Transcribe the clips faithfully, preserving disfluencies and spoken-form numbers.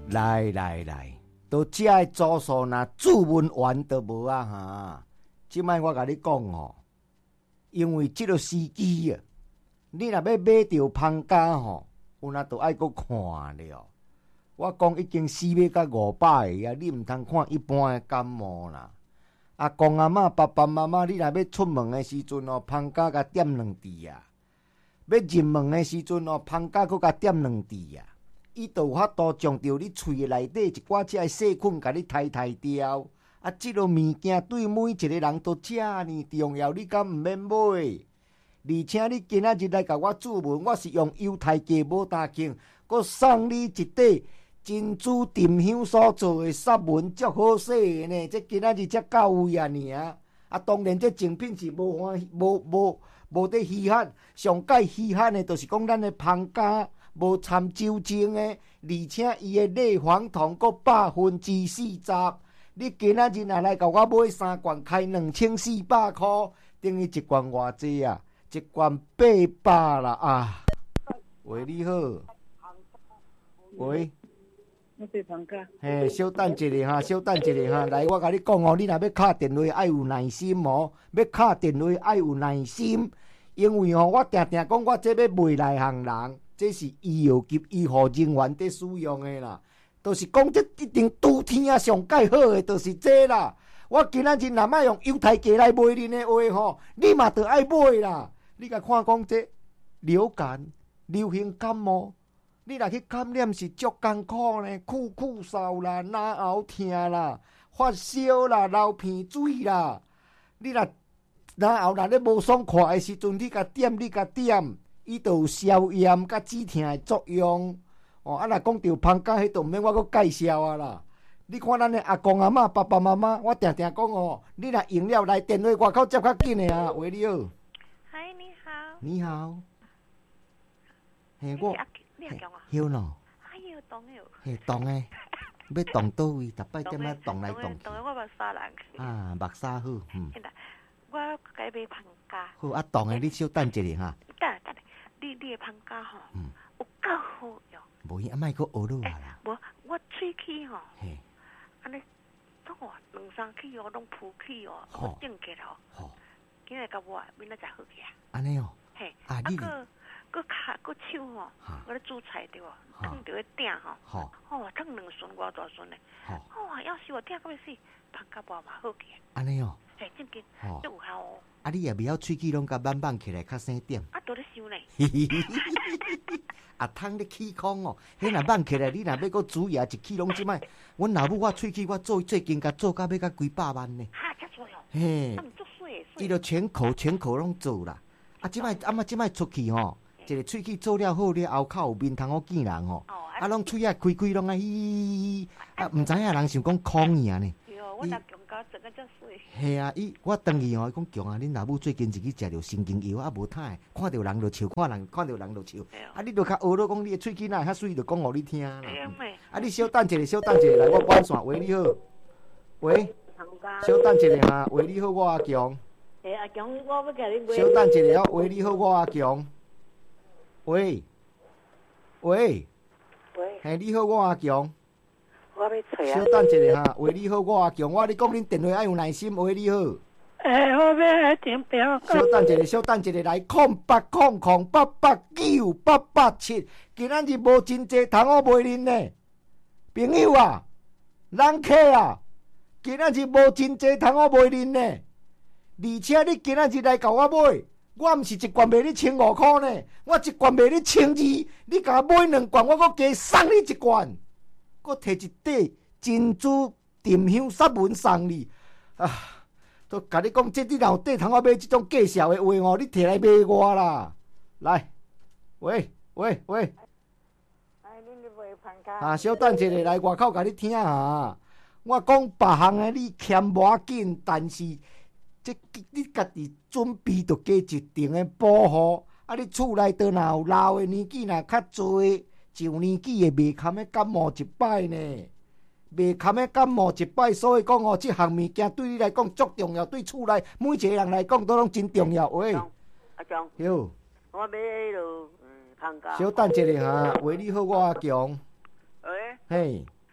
来来来，都遮的组数若注文完都无啊哈！即摆我甲你讲吼，因为即个时机啊，你若要买着芳家吼，有哪都爱搁看了。我讲已经四百到五百个啊，你毋通看一般的感冒啦。阿公阿嬷、爸爸妈妈，你若要出门的时阵哦，芳家甲点两滴啊；要入门的时阵哦，芳家搁甲点两滴啊。伊就有法度将着你喙的内底一寡只的细菌，甲你刣刣掉。啊，即个物件对每一个人都遮尔重要，你敢毋免买？而且你今仔日来甲我注文，我是用犹太价无大庆，佮送你一底珍珠沉香所做的纱文，足好势的呢。这今仔日才到位啊尔。啊，当然这精品是无欢无无无得稀罕，上界稀罕的，就是讲咱的芳家。无掺酒精的，而且伊的内黄酮阁百分之四十。你今仔日若来甲我买三罐，开两千四百块，等于一罐偌济啊？一罐八百啦啊！喂，你好，喂， 我是芳家。 嘿，稍等一下哈，稍等一下哈，来，我甲你讲哦，你若要敲电话爱有耐心哦，要敲电话爱有耐心，因为哦，我定定讲我这要卖内行人。这是医药及医护人员在使用的啦，就是讲这一定拄天啊上介好的，就是这啦。我今仔日若莫用犹太价来卖恁的话吼，你嘛得爱买啦。你甲看讲这流感、流行感冒，你若去感染是足艰苦呢，酷酷嗽啦、哪喉痛啦、发烧啦、流鼻水啦。你若哪喉若咧无爽快的时阵，你甲点，你甲点。伊就有消炎甲止痛的作用哦。啊，若讲到芳家，迄就毋免我阁介绍啊啦。你看咱的阿公阿嬷、爸爸妈妈，我定定讲哦，你若用了来电话外口接较紧的啊。喂，你好。 嗨，你好。 你好。嘿，我。 你阿强啊？ 晓喏。 哎呦，懂哟。 嘿，懂诶。要动倒位，逐摆点仔动来动去。 动诶，我目沙人。 啊，目沙好，嗯。 我该买芳家。 好，啊，动诶，你稍等一下哈。 等等。你你的芳家吼，嗯，有够好用。 无伊啊，莫阁学落啊啦。 无，我喙齿吼， 嘿， 安尼，拢哦两三起哦，拢浮起哦，好正起哦。吼，今日甲我明仔载好起啊。 安尼哦。 嘿，啊，个个骹个手吼，我咧煮菜对无，烫着咧鼎吼。吼，哦，烫两顺偌大顺咧。吼，哦，要是我鼎到要死，芳家无嘛好起。 安尼哦。 嘿，正经，足有效哦。 啊，你也袂晓喙齿拢甲挽挽起来，较生点。 啊，都咧想咧。 啊，汤咧起空哦，迄若挽起来，你若要搁煮也一起拢即摆。阮老母我喙齿我做最近甲做到要甲几百万呢。 哈，遮多哦。 嘿。 啊，足水。 伊就全口全口拢做啦。啊，即摆啊嘛，即摆出去吼，一个喙齿做了好了后，口有面通好见人吼。哦。啊，拢喙啊开开拢啊嘻，啊，毋知影人想讲空尔呢。 对哦，我若强到整个遮水。 系啊，伊我当伊吼，伊讲强啊，恁老母最近就去食着神经药啊，无歹，看到人就笑，看人看到人就笑。啊，你就较学了讲你的喙齿哪较水，就讲互你听啦。啊，你稍等一下，稍等一下，来我关线。喂，你好。喂。稍等一下哈，喂，你好，我阿强。 诶，阿强，我要甲你买。 稍等一下哦，喂，你好，我阿强。喂。喂。 喂。 嘿，你好，我阿强。 我要找啊。 稍等一下哈，喂，你好，我阿强，我你讲恁电话要有耐心。喂，你好。 诶，我要来点表。 稍等一下，稍等一下，来空八空空八八九八八七，今仔日无真济通我卖恁呢，朋友啊，人客啊，今仔日无真济通我卖恁呢，而且你今仔日来甲我买，我毋是一罐卖你千五块呢，我一罐卖你千二，你甲我买两罐，我阁加送你一罐，阁摕一底珍珠沉香纱文送你啊！都甲你讲，这你若有底通我买这种介绍的话哦，你摕来卖我啦！来，喂喂喂， 哎，恁咧卖芳家？ 啊，稍等一下，来外口甲你听下。我讲别项的你欠无要紧，但是这你家己准备着加一定的保护。啊，你厝内倒若有老的年纪若较侪，上年纪的袂堪的感冒一摆呢。袂堪的感冒一摆，所以讲哦，这项物件对你来讲足重要，对厝内每一个人来讲都拢真重要。喂， 阿强， 哟， 我买迄落嗯芳家。 稍等一下哈，喂，你好，我阿强。 喂。 嘿。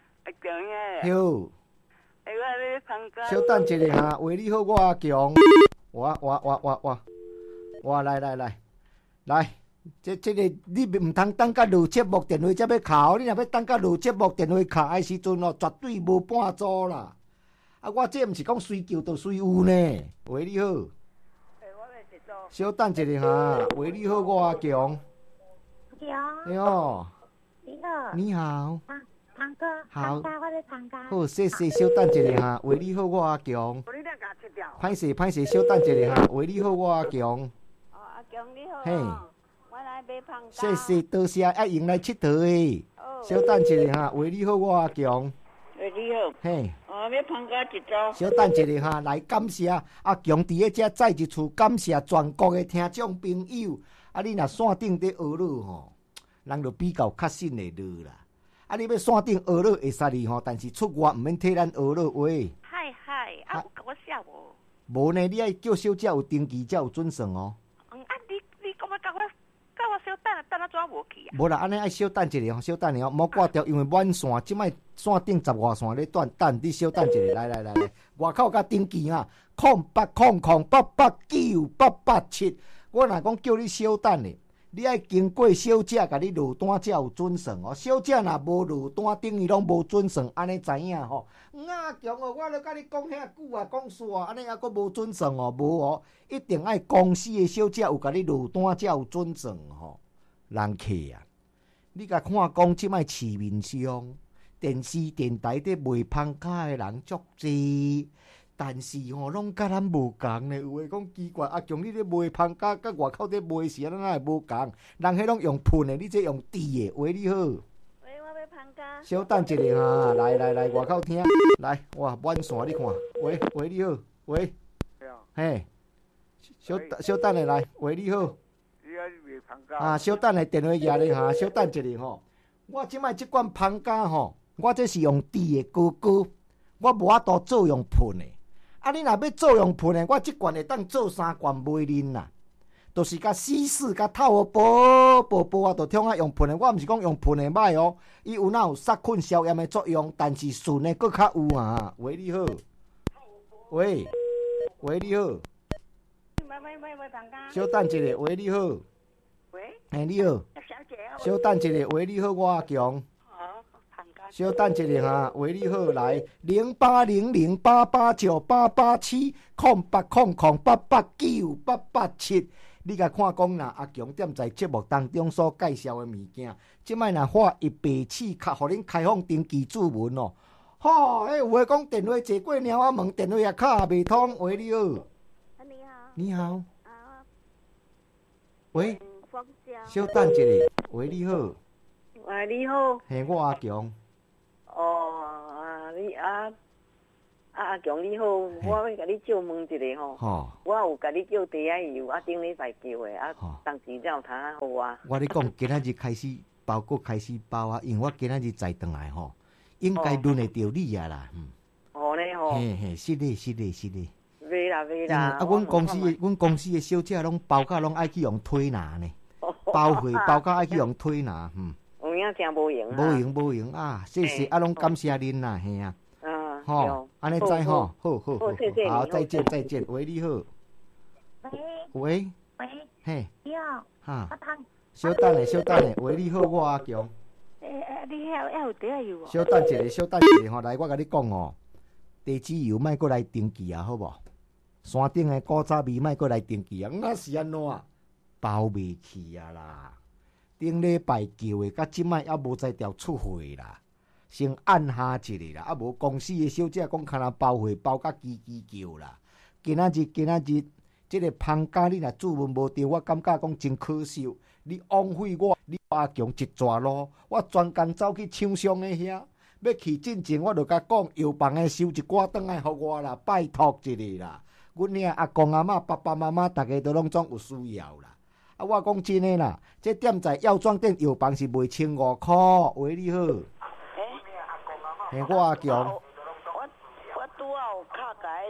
强诶。 好。 哎，我要放假。 小等一下哈，为你好，我阿强。我我我我我我来来来来，这这个你唔通等到录节目电话才要敲，你若要等到录节目电话敲的时阵哦，绝对无半组啦。啊，我这毋是讲随叫就随有呢。喂，你好。 哎，我要一组。 小等一下哈，喂，你好，我阿强。 强。 哎呦。 你好。 你好。 胖胖哥。 好。 我在参加。 好，谢谢。小等一下哈，喂，你好，我阿强。 你俩甲切掉。 歹势歹势，小等一下哈，喂，你好，我阿强。 哦，阿强你好。 嘿。 我来买胖假。 谢谢，多谢爱用来佚佗诶。哦。小等一下哈，喂，你好，我阿强。 喂，你好。 嘿。 哦，要胖假一组。 小等一下哈，来感谢阿强伫咧遮再一次感谢全国诶听众朋友。啊，你若线顶伫学乐吼，人就比较较省会落啦。啊，你要线顶学乐会使哩吼，但是出外毋免替咱学乐话。 嗨嗨，啊，有甲我写无？ 无呢，你爱叫小姐有登记才有准算哦。 嗯，啊，你你讲要甲我甲我小等，等啊怎无去啊？ 无啦，安尼爱小等一下吼，小等一下，莫挂掉，因为满线，即摆线顶十外线咧断，等你小等一下，来来来来，外口甲登记啊，空八空空八八九八八七，我若讲叫你小等咧，你爱经过小姐甲你落单才有准算哦。小姐若无落单，等于拢无准算，安尼知影吼？阿强哦，我咧甲你讲遐久啊，讲煞，安尼还佫无准算哦，无哦，一定爱公司的小姐有甲你落单才有准算吼。人客啊，你甲看讲即摆市面上电视电台伫卖芳假的人足济，但是吼、哦、拢甲咱无共呢。有诶讲奇怪，阿强你咧卖芳假，甲外口伫卖时，咱哪会无共？人迄拢用喷的，你这用滴的。喂，你好。 喂，我要芳假。 小等一下哈，来来来，外口听，来，哇，满线你看。喂喂，你好，喂。嘿。小小等下来，喂，你好。啊，小等下电话举咧哈，小等一下吼。我即摆即罐芳假吼，我这是用滴的哥哥，我无法度做用喷的。啊，你若要做用喷的，我即罐会当做三罐卖恁啦。就是甲稀释甲透薄薄薄啊，就听啊用喷的。我毋是讲用喷的歹哦，伊有哪有杀菌消炎的作用，但是纯的佫较有啊。喂，你好。喂，喂，你好。 喂喂喂喂，芳假。 小等一下，喂，你好。 喂， 嘿，你好， 小姐。 小等一下，喂，你好，我阿强。 好，芳假。 小等一下哈，喂，你好，来零八零零八八九八八七空八空空八八九八八七。你甲看讲啦，阿强踮在节目当中所介绍的物件，即摆若发一百次卡，互恁开放登记注文哦。吼，迄有诶讲电话坐过猫仔门，电话也卡也未通。喂，你好。 你好。 你好。 啊。 喂。小等一下，喂，你好。 喂，你好。 嘿，我阿强。 哦，啊，你啊，啊阿强你好，我要甲你借问一下吼。吼。我有甲你叫茶仔油，啊，顶礼拜叫的，啊，当时才有通啊好啊。 我咧讲，今仔日开始包裹开始包啊，因为我今仔日载转来吼，应该轮会到你啊啦。嗯。 哦咧吼。 嘿嘿，是咧是咧是咧。 袂啦袂啦。 啊，阮公司的阮公司的小姐拢包甲拢爱去用推拿呢。包货包到爱去用推拿，嗯， 有影真无用啊， 无用无用啊，谢谢，啊，拢感谢恁啦，嘿啊， 嗯， 吼，安尼知吼，好好好，好，再见再见，喂，你好， 喂， 喂， 喂， 嘿， 你好， 哈， 我汤， 小等下小等下，喂，你好，我阿强， 诶诶，你遐还有茶油哦， 小等一下小等一下吼，来，我甲你讲哦，地址油莫过来登记啊，好无？山顶的古早味莫过来登记啊，那是安怎？包袂去啊啦！顶礼拜叫的，到即摆还无才调出货啦，先按下一下啦。啊，无公司的小姐讲，敢若包货包甲叽叽叫啦。今仔日今仔日，即个芳假你若注文无到，我感觉讲真可惜。你枉费我，你阿强一逝路，我专工走去厂商的遐，要去进前，我就甲讲药房的收一寡转来互我啦，拜托一下啦。阮遐阿公阿嬷、爸爸妈妈，逐个都拢总有需要啦。啊，我讲真诶啦，这店在药妆店药房是卖千五块。喂，你好。诶，嘿，我阿强。 我我拄好有敲甲迄小姐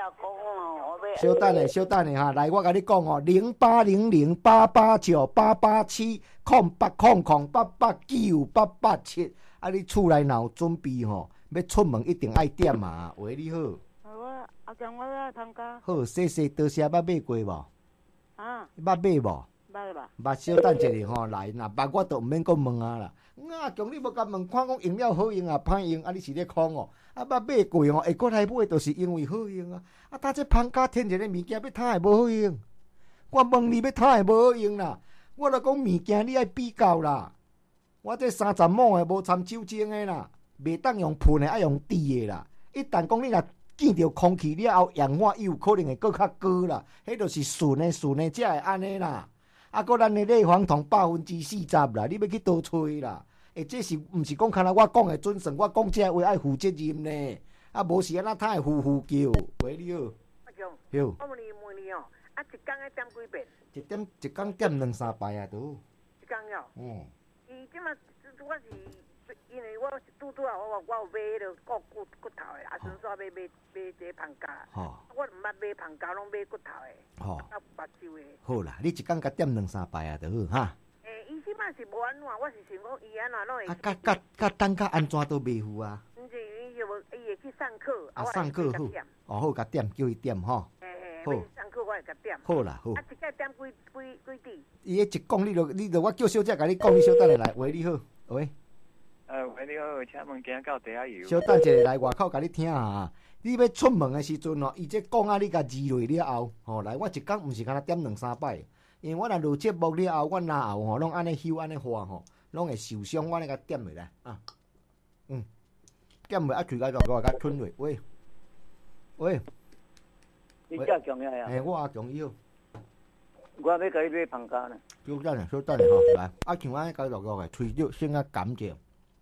讲哦，我要。 小等下，小等下哈，来，我甲你讲哦，零八零零八八九八八七空八空空八八九八八七，啊，你厝内若有准备吼，要出门一定爱点嘛。喂，你好。 我阿强，我要参加。 好，谢谢，多谢，捌买过无？ 啊？ 捌买无？ 捌吧。 捌，小等一下吼，来，若捌我都毋免讲问啊啦。啊，强你无甲问看讲用了好用啊，歹用啊，你是咧讲哦？啊，捌买过哦，会过来买，就是因为好用啊。啊，搭这芳家添一个物件要摊会无好用，我问你要摊会无好用啦。我著讲物件你爱比较啦。我这三十亩的无掺酒精的啦，袂当用喷的，爱用滴的啦。一旦讲你若见着空气了后，氧化有可能会搁较高啦。迄著是纯的纯的才会安尼啦。啊，搁咱的类黄酮百分之四十啦，你要去倒吹啦？诶，这是毋是讲看到我讲的准算？我讲这话爱负责任呢。啊，无是安那他会呼呼叫。喂，你好。 阿强。 有。 我问你问你哦，啊，一工要点几遍？ 一点一工点两三摆啊，都。 一工了。 嗯。 伊即马我是因为我拄拄啊，我我有买迄个骨骨骨头的，啊，顺煞买买买这芳家。吼。我毋捌买芳家，拢买骨头的。吼。啊，目睭的。 好啦，你一工甲点两三摆啊，就好哈。 诶，伊即摆是无安怎，我是想讲伊安怎拢会。 啊，甲甲甲等甲安怎都袂赴啊。 毋是，伊就无，伊会去上课。 啊，上课好。哦，好，甲点叫伊点吼。 嘿嘿。好。上课我会甲点。 好啦，好。 啊，一个点几几几滴？ 伊迄一讲，你著你著我叫小姐甲你讲，你小等下来。喂，你好，喂。 呃，喂，你好，请问今到底下有？ 小等一下来外口甲你听下。你要出门的时阵哦，伊这讲啊，你甲字落了后，吼，来我一工毋是敢若点两三摆。因为我若录节目了后，我哪后吼，拢安尼休安尼花吼，拢会受伤。我咧甲点落来啊，嗯，点落啊，嘴甲落落甲吞落。喂，喂， 你叫强呀呀？ 嘿，我阿强伊好。 我要甲你买芳家呢。 小等下，小等下吼，来，啊像安尼甲落落的，喙着先啊甘者，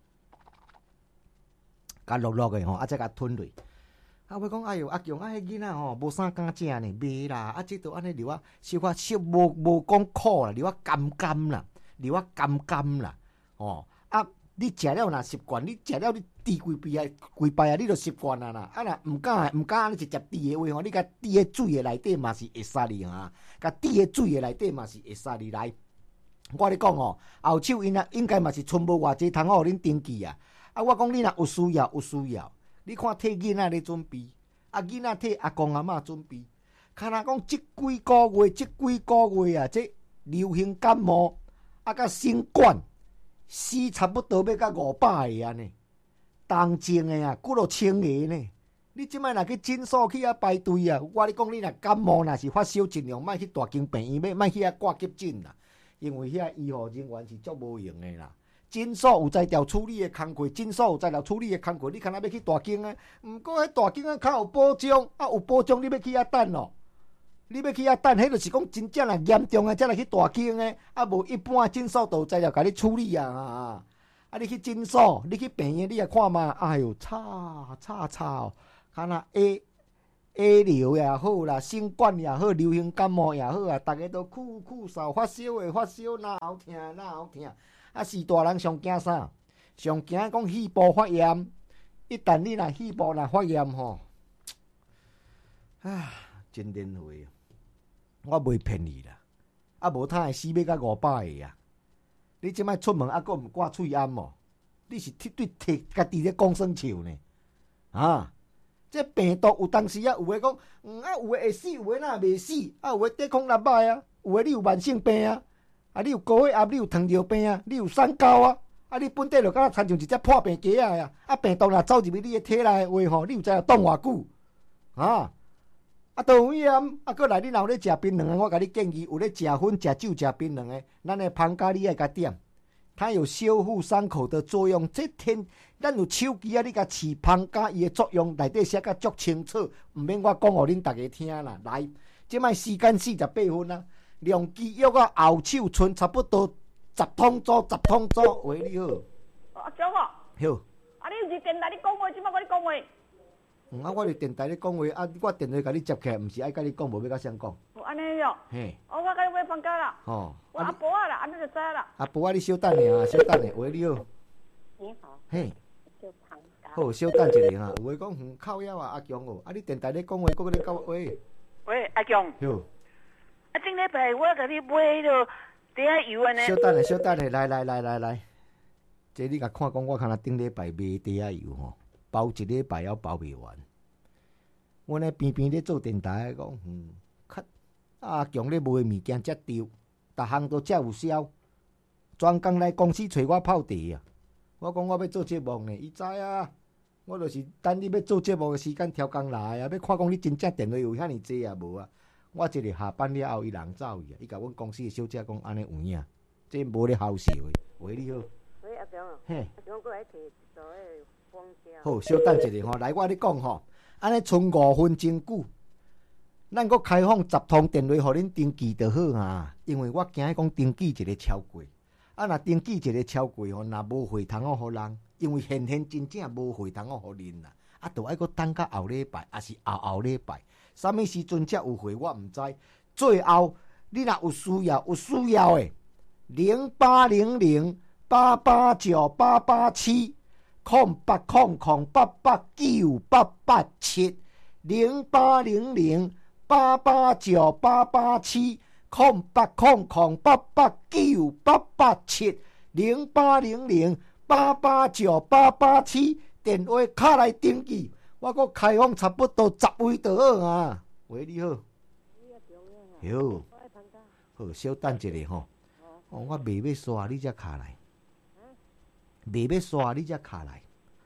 甲落落的吼，啊再甲吞落。啊！我讲，哎哟，阿强啊，迄囡仔吼无啥敢食呢，袂啦。啊，即都安尼留啊，小可小无无讲苦啦，留啊甘甘啦，留啊甘甘啦。哦，啊，你食了若习惯，你食了你滴规杯啊，规杯啊，你就习惯啊啦。啊，若毋敢毋敢安尼直接滴的话吼，你甲滴喺水的内底嘛是会杀你啊，甲滴喺水的内底嘛是会杀你来。我咧讲哦，后手因啊应该嘛是剩无偌济通互恁登记啊。啊，我讲你若有需要，有需要。你看替囡仔咧准备，啊囡仔替阿公阿嬷准备，看若讲即几个月，即几个月啊，这流行感冒啊，甲新冠死差不多要到五百个安尼，重症的啊，几落千个呢。你即摆若去诊所去啊排队啊，我咧讲你若感冒若是发烧，尽量莫去大间病院，莫去遐挂急诊啦，因为遐医护人员是足无用的啦。诊所有在调处理的工课，诊所有在调处理的工课，你看若要去大间啊？毋过迄大间啊，较有保障，啊有保障，你要去遐等咯。你要去遐等，迄就是讲真正若严重的，才来去大间的，啊无一般诊所都有在调甲你处理啊。啊，啊你去诊所，你去病院，你也看嘛，哎哟，吵吵吵，看若 A A 流也好啦，新冠也好，流行感冒也好啊，逐个都酷酷嗽，发烧的发烧，哪好疼哪好疼。啊，是大人上惊啥？上惊讲肺部发炎。一旦你若肺部若发炎吼，啊，真连回，我袂骗你啦。啊，无他会死要到五百个啊！你即摆出门啊，阁毋挂喙罨无？你是对摕家己咧讲算笑呢？啊！这病毒有当时啊，有诶讲，嗯啊，有诶会死，有诶哪袂死？啊，有诶抵抗力歹啊，有诶你有慢性病啊。啊！你有高血压，你有糖尿病啊，你有三高啊！啊！你本底就敢若亲像一只破病鸡仔啊！啊！病毒若走入去你的体内的话吼，你有知影挡偌久？啊！啊！都有影啊！过来，你若有咧食槟榔的，我甲你建议，有咧食薰、食酒、食槟榔的，咱的芳家你爱甲点，它有修复伤口的作用。这天，咱有手机啊，你甲试芳家伊的作用，内底写甲足清楚，毋免我讲互恁逐个听啦。来，即摆时间四十八分啊！量机药啊，后手剩差不多十桶左，十桶左。喂，你好。 阿强啊。 好。 啊，你有伫电台咧讲话，即摆我咧讲话。 嗯，啊，我伫电台咧讲话，啊，我电话甲你接起来，毋是爱甲你讲，无要甲谁讲。 哦，安尼哟。 嘿。 哦，我甲你买芳家啦。 哦。 我阿婆啊啦，安尼就知啦。 阿婆啊，你稍等下啊，稍等下。喂，你好。 你好。 嘿。 叫芳家。 好，稍等一下哈，有话讲远靠腰啊，阿强哦，啊你电台咧讲话，搁咧讲话。 喂，阿强。 哟。 啊，顶礼拜我甲你买迄落茶仔油安尼。 稍等下，稍等下，来来来来来，这你甲看讲，我看若顶礼拜买茶仔油吼，包一礼拜还包袂完。阮咧边边咧做电台讲，嗯，较阿强咧卖物件遮丢，逐项都遮有销，专工来公司找我泡茶啊。我讲我要做节目呢，伊知啊，我就是等你要做节目的时间调工来啊，要看讲你真正电话有遐尼济啊无啊。我一日下班了后，伊人走去啊，伊甲阮公司的小姐讲安尼有影，这无咧好笑的。喂，你好。 喂，阿强哦。 嘿。 阿强过来摕一组诶光胶。 好，稍等一下吼，来我咧讲吼，安尼剩五分钟久，咱搁开放十通电话，互恁登记就好啊。因为我惊讲登记一个超过。啊！若登记一个超过吼，若无会通哦，互人，因为现现真正无会通哦，互恁啦。啊，著爱搁等到后礼拜，还是后后礼拜，啥物时阵才有会我毋知。最后你若有需要，有需要诶，零八零零八八九八八七空八空空八八九八八七零八零零八八九八八七。空八空空八八九八八七零八零零八八九八八七电话卡来登记，我搁开放差不多十位就好啊。喂，你好。哟。好，稍等一下吼。哦，我未要刷，你才卡来。未要刷，你才卡来。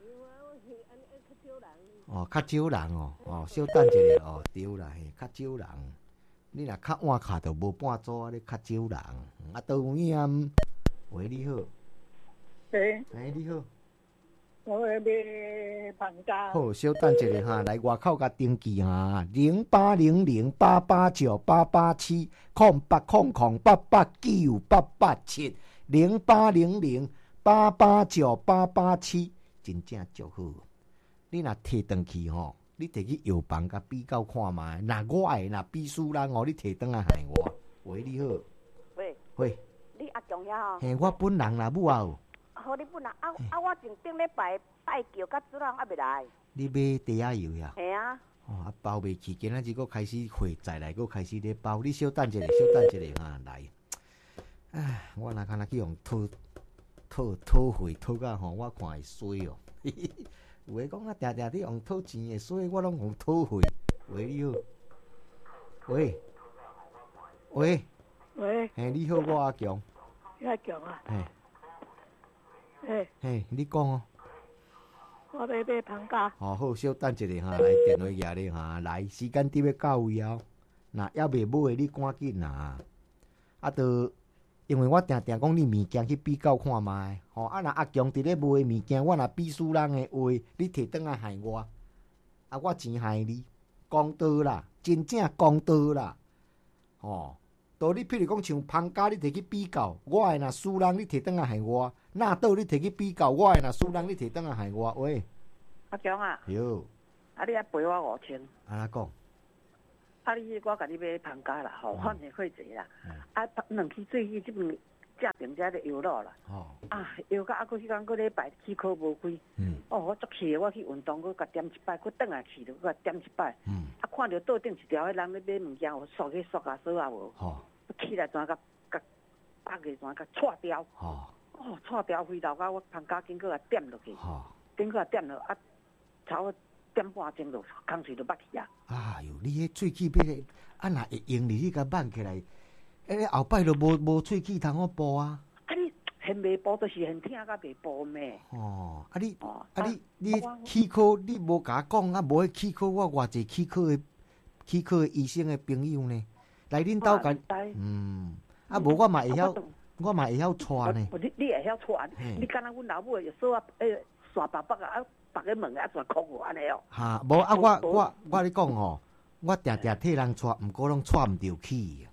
哦，较少人哦，哦，稍等一下哦，对啦，嘿，较少人。你若较晚卡就无半组，你较少人，啊，都有影。喂，你好。 诶。 诶，你好。 我要买放假。 好，稍等一下哈，来外口甲登记哈，零八零零八八九八八七空八空空八八九八八七零八零零八八九八八七，真正足好。你若摕转去吼。你摕去药房甲比较看卖，若我诶，若秘书人哦，你摕转来害我。喂，你好。 喂。 喂。 你阿强呀吼？ 嘿，我本人啦，母后。 好，你本人啊啊！我前顶礼拜拜叫，甲主人还未来。 你买茶仔油呀？ 系啊。 哦，啊包袂起，今仔日佫开始会再来，佫开始咧包。你稍等一下，稍等一下哈，来。唉，我若敢若去用讨讨讨费讨甲吼，我看会衰哦。有诶讲啊，定定你用讨钱诶，所以我拢用讨费。喂，你好。喂。喂。 喂。 嘿，你好，我阿强。 你阿强啊？ 嘿。 嘿。 嘿，你讲哦。 我要买放假。 哦，好，稍等一下哈，来电话举咧哈，来时间伫要到位哦。若还未买诶，你赶紧啦。啊，都。因为我定定讲你物件去比较看卖，吼啊！若阿强伫咧卖物件，我若比输人诶话，你摕转来害我，啊！我钱害你，公道啦，真正公道啦，吼！道理譬如讲像芳家，你摕去比较，我诶若输人，你摕转来害我；纳豆你摕去比较，我诶若输人，你摕转来害我。喂， 阿强啊！ 哟， 啊！你还赔我五千？ 安怎讲？ 啊！你我甲你买放假啦，吼，反正会济啦。啊，两支水去即边正定遮咧油落啦。哦。啊，油到啊，佫迄工佫礼拜气口无开。嗯。哦，我足气，我去运动，佫甲点一摆，佫转来去，佫甲点一摆。嗯。啊，看着桌顶一条，迄人咧买物件，我刷去刷啊锁啊无。哦。起来怎甲甲八个怎甲踹掉。哦。哦，踹掉飞头，甲我放假经过甲点落去。哦。经过甲点落啊，差不多点半钟就空喙就捌去啊。哎哟，你迄喙齿要啊，若会用哩，你甲挽起来，诶，后摆就无无喙齿通好补啊。 啊，你现未补，就是现听甲未补咩？ 哦，啊你，啊你，你齿科你无甲我讲啊，无迄齿科我偌济齿科诶，齿科诶医生诶朋友呢，来恁兜甲，嗯，啊无我嘛会晓，我嘛会晓带呢。 你你会晓带？你敢若阮老母诶，说啊，诶，刷白白啊，白个问啊，全哭我安尼哦。 哈，无啊，我我我咧讲吼。我定定替人带，毋过拢带毋着气。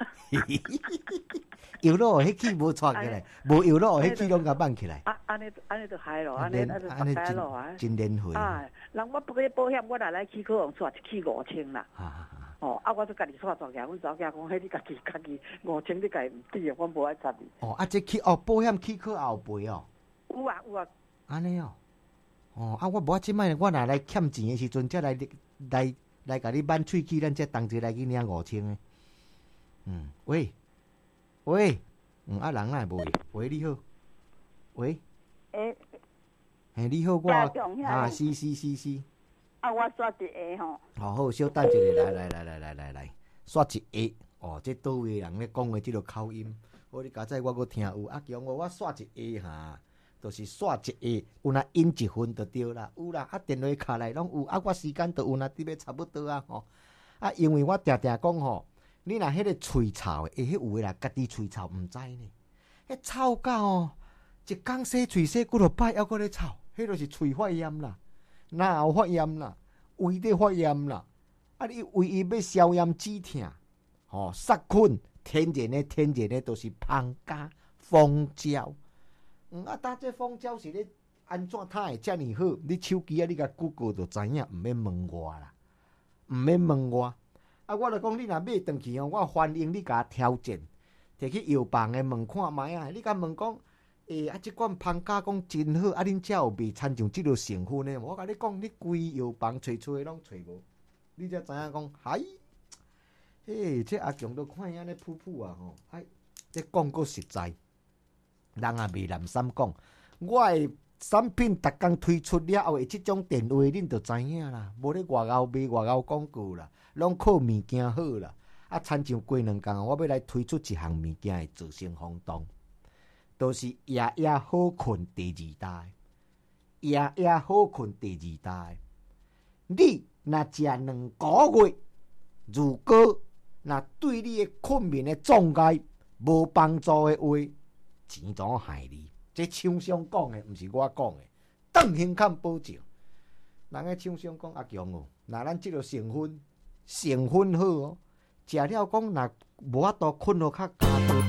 油落迄气无带起来，无油落迄气拢甲挽起来。 啊，安尼安尼就嗨咯，安尼安尼安尼真真连回。 啊，人我不个保险，我来来去可用带一起五千啦。哦，啊，我就家己带带起来，阮查某囝讲，迄你家己家己五千，你家己毋抵啊，我无爱插你。 哦，啊，这起哦，保险起可后赔哦。 有啊有啊。 安尼哦。 哦，啊，我无即摆我若来欠钱的时阵，才来来来甲你挽喙齿，咱才同齐来去领五千的。嗯，喂喂，嗯，啊人哪无？喂，你好，喂， 诶， 嘿，你好，我啊，是是是是。 啊，我刷一个吼。 好好，小等一下，来来来来来来来，刷一下。哦，这倒位人咧讲的这个口音，我你刚才我搁听有啊，强我我刷一下哈。就是刷一下，有若音一分就对啦，有啦，啊电话卡来拢有，啊我时间就有若伫要差不多啊吼，啊因为我定定讲吼，你若迄个喙臭的，会迄有诶啦，家己喙臭毋知呢，迄臭到哦，一工洗喙洗几落摆，还搁咧臭，迄就是喙发炎啦，哪有发炎啦，胃伫发炎啦，啊你唯一要消炎止痛，吼杀菌，天然的天然的都是芳加蜂胶。嗯啊，搭这蜂胶是咧安怎它会遮尔好？你手机啊，你甲 Google 就知影，毋免问我啦，毋免问我。啊，我著讲你若买转去哦，我欢迎你甲挑战，摕去药房诶问看卖啊。你甲问讲，诶、欸、啊，即款芳加讲真好，啊，恁遮有卖参像即落成分诶？我甲你讲，你规药房找找拢找无，你才知影讲，嗨，嘿，这阿强都看伊安尼噗噗啊吼，哎，这讲够实在。人也袂难三讲，我诶产品逐工推出了后，即种电话恁就知影啦。无咧外口卖外口广告啦，拢靠物件好啦。啊，参像过两工，我要来推出一项物件会造成轰动，都、就是夜夜好困第二代，夜夜好困第二代。你若食两个月，如果若对你诶困眠诶状态无帮助诶话，钱怎害你？这厂商讲的，毋是我讲的。邓兴看保证，人个厂商讲阿强哦，若咱即个成分成分好哦，食了讲若无法度困落较加多。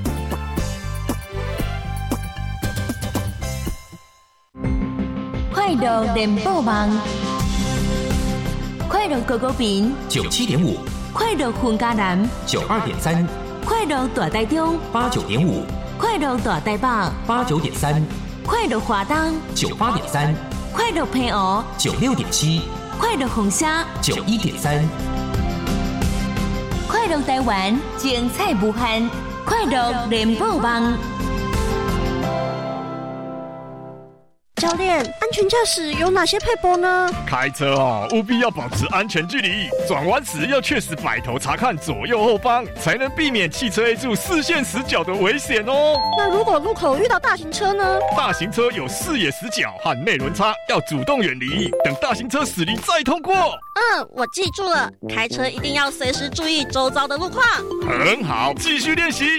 快乐联播网，快乐狗狗饼九七点五， 快乐混加南九二点三， 快乐大台中八九点五。 快乐大台北八九点三， 快乐华东九八点三， 快乐平湖九六点七， 快乐红虾九一点三， 快乐台湾精彩无限，快乐联播网。 教练，安全驾驶有哪些撇步呢？ 开车哦，务必要保持安全距离，转弯时要确实摆头查看左右后方，才能避免汽车 A 柱视线死角的危险哦。 那如果路口遇到大型车呢？ 大型车有视野死角和内轮差，要主动远离，等大型车驶离再通过。 嗯，我记住了，开车一定要随时注意周遭的路况。 很好，继续练习。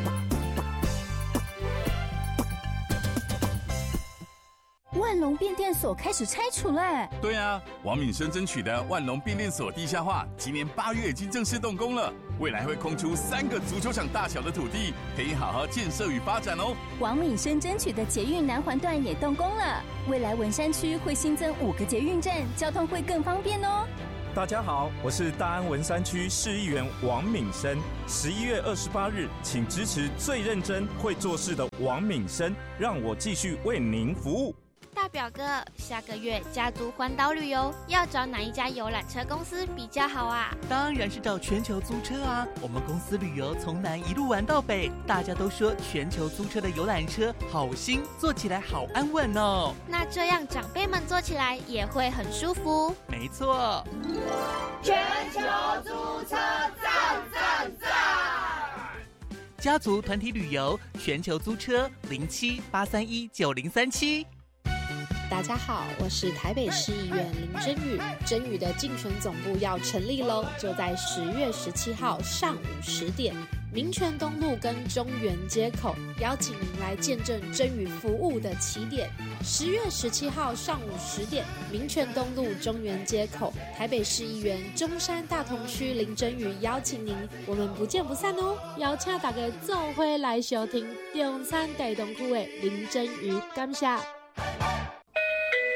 万隆变电所开始拆除嘞！ 对啊，王敏生争取的万隆变电所地下化，今年八月已经正式动工了。未来会空出三个足球场大小的土地，可以好好建设与发展哦。 王敏生争取的捷运南环段也动工了，未来文山区会新增五个捷运站，交通会更方便哦。 大家好，我是大安文山区市议员王敏生。十一月二十八日，请支持最认真会做事的王敏生，让我继续为您服务。 大表哥，下个月家族环岛旅游要找哪一家游览车公司比较好啊？ 当然是找全球租车啊！我们公司旅游从南一路玩到北，大家都说全球租车的游览车好新，坐起来好安稳哦。 那这样长辈们坐起来也会很舒服。 没错， 全球租车赞赞赞！ 家族团体旅游，全球租车零七八三一九零三七。 大家好，我是台北市议员林真宇。真宇的竞选总部要成立喽，就在十月十七号上午十点，民权东路跟中原街口，邀请您来见证真宇服务的起点。十月十七号上午十点，民权东路中原街口，台北市议员中山大同区林真宇邀请您，我们不见不散哦！邀请大家做伙来收听中山大同区的林真宇，感谢。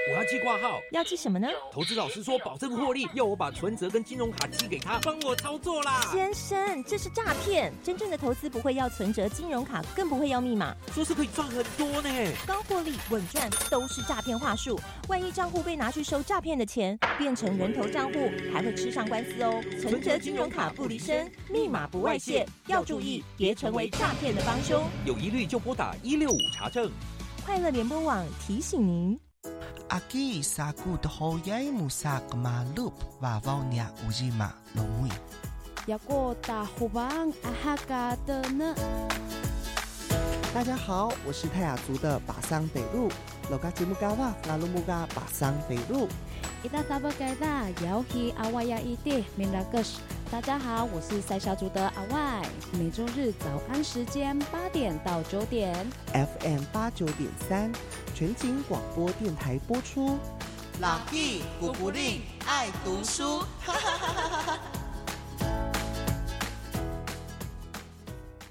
我要寄挂号。 要寄什么呢？ 投资老师说保证获利，要我把存折跟金融卡寄给他，帮我操作啦。 先生，这是诈骗！真正的投资不会要存折、金融卡，更不会要密码。 说是可以赚很多呢。 高获利、稳赚都是诈骗话术。万一账户被拿去收诈骗的钱，变成人头账户，还会吃上官司哦。存折、金融卡不离身，密码不外泄，要注意，别成为诈骗的帮凶。 有疑虑就拨打一六五查证。 快乐联播网提醒您。 Aki saku dohoyai musak malup vavonya ujima lomui. Yago da hubang ahaga的呢。 大家好，我是泰雅族的巴桑北路。Loga Jimugawa Lalumuga 巴桑北路。 Ita sabagada yaohi awaya ide minagus。大家好，我是塞小族的阿外，每周日早安时间八点到九点 ，F M 八九点三，全景广播电台播出。 老弟，古古令爱读书，哈哈哈哈。